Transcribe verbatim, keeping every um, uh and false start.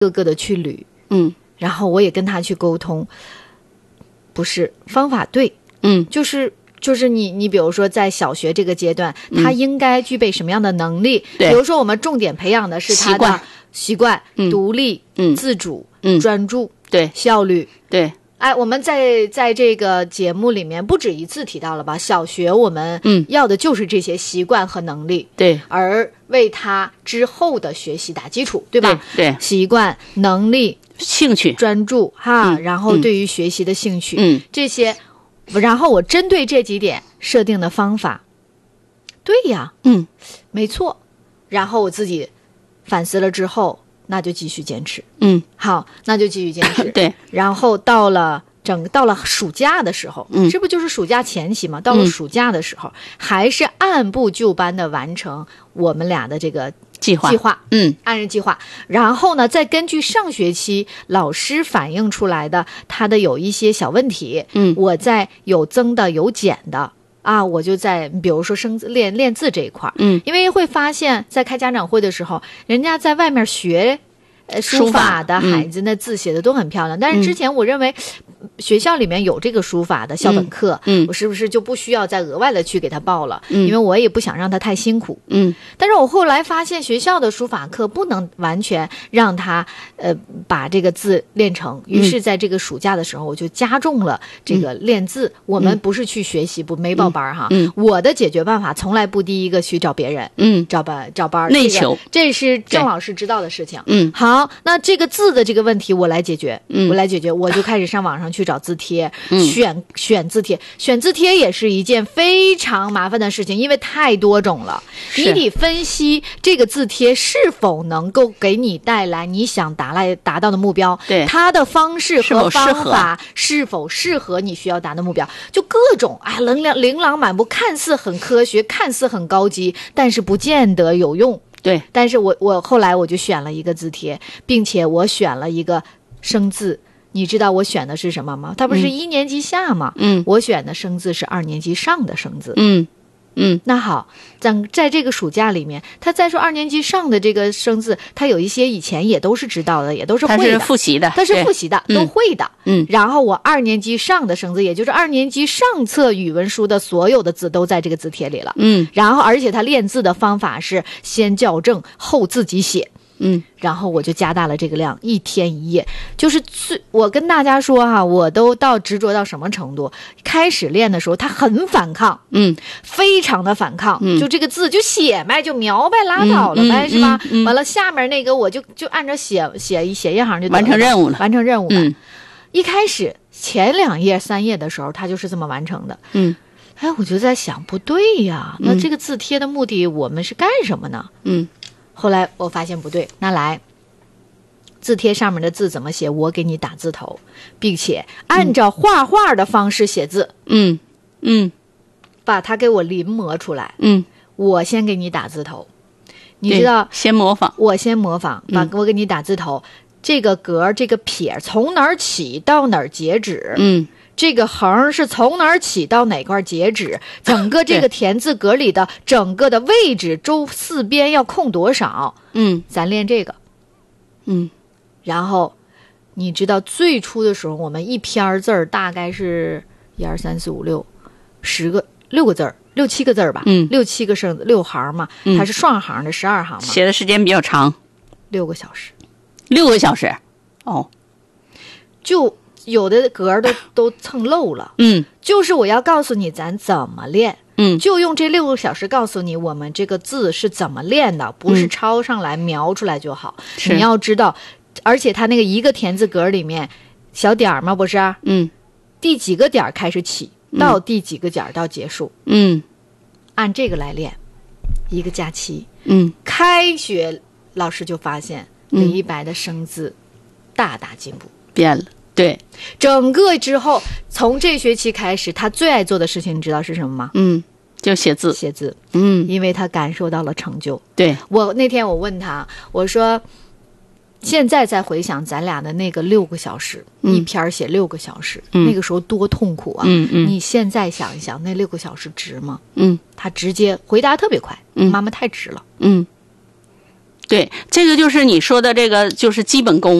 个个的去捋， 嗯， 然后我也跟他去沟通，不是方法对， 嗯， 就是就是你你比如说在小学这个阶段， 嗯、 他应该具备什么样的能力？比如说我们重点培养的是他的习惯、 嗯、 独立、 嗯、 自主、 嗯、 专注、 对效率， 对。 哎，我们在在这个节目里面不止一次提到了吧？小学我们要的就是这些习惯和能力， 对、嗯， 而为他之后的学习打基础，对吧？ 对，对习惯、能力、 兴趣、 专注，哈、 嗯， 然后对于学习的兴趣， 嗯， 这些，然后我针对这几点设定的方法，对呀， 嗯， 没错，然后我自己反思了之后。那就继续坚持， 嗯， 好，那就继续坚持， 对。 然后到了整到了暑假的时候， 嗯， 这不就是暑假前期吗？到了暑假的时候，嗯、还是按部就班的完成我们俩的这个计划， 计划， 嗯， 按照计划。然后呢，再根据上学期老师反映出来的他的有一些小问题， 嗯， 我在有增的有减的。啊，我就在比如说生字练练字这一块， 嗯， 因为会发现，在开家长会的时候，人家在外面学，呃，书法的孩子那字写的都很漂亮，嗯、但是之前我认为。学校里面有这个书法的校本课， 嗯， 我是不是就不需要再额外的去给他报了？ 嗯， 因为我也不想让他太辛苦， 嗯。 但是我后来发现，学校的书法课不能完全让他呃把这个字练成，于是在这个暑假的时候，我就加重了这个练字。嗯、我们不是去学习，不没报班哈、 嗯。 我的解决办法从来不第一个去找别人， 嗯， 找班找班内求、 这个，这是郑老师知道的事情。 嗯， 好，那这个字的这个问题我来解决， 嗯， 我来解决，我就开始上网上去找字帖。 嗯、 选选字帖，选字帖也是一件非常麻烦的事情，因为太多种了。你得分析这个字帖是否能够给你带来你想达来达到的目标， 对它的方式和方法是否适合你需要达的目标，就各种哎琳琅琳琅满目，看似很科学，看似很高级，但是不见得有用。 对， 但是我我后来我就选了一个字帖，并且我选了一个生字。你知道我选的是什么吗？它不是一年级下吗？ 嗯， 我选的生字是二年级上的生字。 嗯嗯， 那好，在在这个暑假里面，他再说二年级上的这个生字，他有一些以前也都是知道的，也都是会的， 他是复习的， 他是复习的，都会的。 嗯， 然后我二年级上的生字，也就是二年级上册语文书的所有的字都在这个字帖里了。 嗯， 然后而且他练字的方法是先校正后自己写。 嗯， 然后我就加大了这个量，一天一页，就是最我跟大家说哈，我都到执着到什么程度？开始练的时候，他很反抗， 嗯， 非常的反抗， 嗯， 就这个字就写呗，就描呗，拉倒了呗， 嗯、 是吧？ 嗯嗯、 完了下面那个我就就按照写写一写一行就完成任务了， 完成任务了。 嗯， 一开始前两页三页的时候，他就是这么完成的。 嗯， 哎，我就在想，不对呀，那这个字帖的目的我们是干什么呢？ 嗯。 后来我发现不对，那来字帖上面的字怎么写？我给你打字头，并且按照画画的方式写字。 嗯嗯， 把它给我临摹出来。 嗯， 我先给你打字头，你知道？ 先模仿， 我先模仿，把我给你打字头。嗯、这个格，这个撇从哪儿起到哪儿截止？ 嗯。 这个横是从哪儿起到哪块截止？整个这个田字格里的整个的位置周四边要空多少？ 嗯， 咱练这个。 嗯， 然后你知道最初的时候，我们一篇字儿大概是一二三四五六十个六个字儿，六七个字儿吧。 嗯， 六七个生六行嘛， 嗯、 它是双行的十二行嘛。 写的时间比较长， 六个小时。 六个小时，哦， 就。有的格都都蹭漏了， 嗯， 就是我要告诉你咱怎么练， 嗯， 就用这六个小时告诉你我们这个字是怎么练的，不是抄上来、嗯、描出来就好。你要知道，而且它那个一个田字格里面小点嘛，不是？ 嗯， 第几个点开始起，到第几个点到结束， 嗯， 按这个来练。一个假期， 嗯， 开学老师就发现李一白的生字大大进步， 变了。对， 整个之后，从这学期开始，他最爱做的事情，你知道是什么吗？ 嗯，就写字， 写字。 嗯， 因为他感受到了成就。 对， 我那天我问他，我说，现在再回想咱俩的那个六个小时， 嗯、 一篇写六个小时、 嗯， 那个时候多痛苦啊！ 嗯嗯， 你现在想一想，那六个小时值吗？ 嗯， 他直接回答特别快， 嗯， 妈妈太值了。 嗯， 对，这个就是你说的这个，就是基本功。